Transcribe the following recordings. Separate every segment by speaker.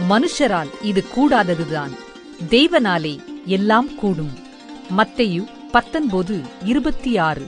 Speaker 1: மனுஷரால் இது கூடாததுதான், தேவனாலே எல்லாம் கூடும். மத்தேயு 19:26.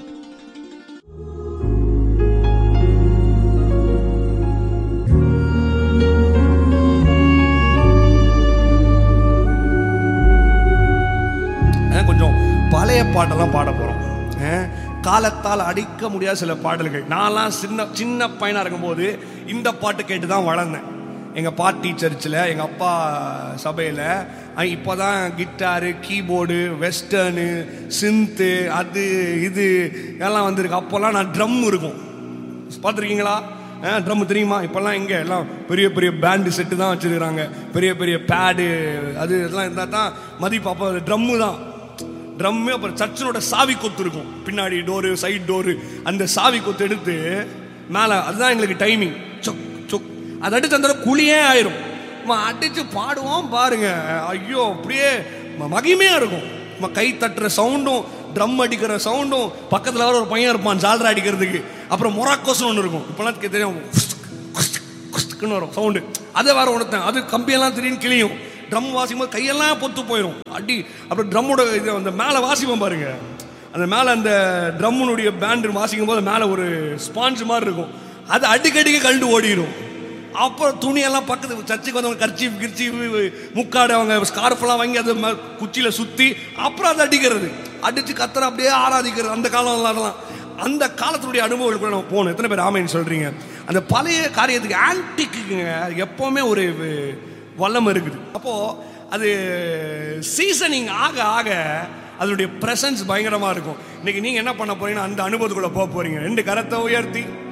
Speaker 2: கொஞ்சம் பழைய பாட்டெல்லாம் பாட போறோம். காலத்தால் அடிக்க முடியாத சில பாடல்கள். நான்லாம் சின்ன பையனா இருக்கும்போது இந்த பாட்டு கேட்டு தான் வளர்ந்தேன். எங்கள் பாட்டி சர்ச்சில், எங்கள் அப்பா சபையில் இப்போ தான் கிட்டாரு, கீபோர்டு, வெஸ்டர்னு, சிந்து, அது இது எல்லாம் வந்திருக்கு. அப்போல்லாம் நான் ட்ரம் இருக்கும், பார்த்துருக்கீங்களா? ட்ரம் தெரியுமா? இப்போல்லாம் எங்கே எல்லாம் பெரிய பெரிய பேண்டு செட்டு தான் வச்சுருக்கிறாங்க, பெரிய பெரிய பேடு அது இதெல்லாம் இருந்தால் தான் மதிப்பு. அப்போ ட்ரம்மு தான், ட்ரம்மு. அப்புறம் சர்ச்சினோட சாவி கொத்து இருக்கும், பின்னாடி டோரு, சைட் டோரு. அந்த சாவி கொத்து எடுத்து மேலே, அதுதான் எங்களுக்கு டைமிங். சொக் சொக் அதை அடிச்சு அந்த குழியே ஆயிரும். அடிச்சு பாடுவோம் பாருங்க, ஐயோ அப்படியே மகிமையா இருக்கும். கை தட்டுற சவுண்டும், ட்ரம் அடிக்கிற சவுண்டும், பக்கத்தில் வேற ஒரு பையன் இருப்பான் ஜால்ரா அடிக்கிறதுக்கு. அப்புறம் மொராக்கோஸ்னு ஒன்று இருக்கும், இப்போலாம் தெரியும், வரும் சவுண்டு. அதை வேற உணர்த்தேன். அது கம்பியெல்லாம் திடீர்னு கிளியும். ட்ரம் வாசிக்கும் போது கையெல்லாம் பொத்து போயிடும் அடி. அப்புறம் ட்ரம்மோட இது அந்த மேலே வாசிப்போம் பாருங்க, அந்த மேலே அந்த ட்ரம்முடைய பேண்டு வாசிக்கும் போது மேலே ஒரு ஸ்பாஞ்ச் மாதிரி இருக்கும், அது அடிக்கடிக்கு கழண்டு ஓடிடும். அப்புறம் துணியெல்லாம் பக்கத்து சர்ச்சுக்கு வந்தவங்க கர்ச்சி முக்காடு, அவங்க ஸ்கார்ஃபெல்லாம் வாங்கி அதை குச்சியில் சுற்றி அப்புறம் அதை அடிக்கிறது, அடித்து கத்துற அப்படியே ஆராதிக்கிறது. அந்த காலம், அந்த காலத்தினுடைய அனுபவங்கள் கூட நம்ம போகணும். எத்தனை பேர் ஆமைன்னு சொல்கிறீங்க? அந்த பழைய காரியத்துக்கு ஆன்டிக்குங்க எப்போவுமே ஒரு வல்லம் இருக்குது. அப்போது அது சீசனிங் ஆக ஆக அதனுடைய ப்ரெசன்ஸ் பயங்கரமாக இருக்கும். இன்றைக்கி நீங்கள் என்ன பண்ண போகிறீங்கன்னா அந்த அனுபவத்துக்குள்ளே போக போகிறீங்க. 2 கரத்தை உயர்த்தி